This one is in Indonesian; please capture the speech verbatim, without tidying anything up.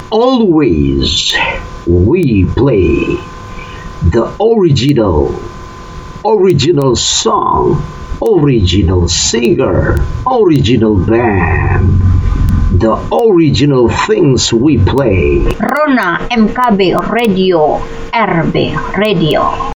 Always we play the original, original song, original singer, original band, the original things we play. Rona M K B Radio, R B Radio.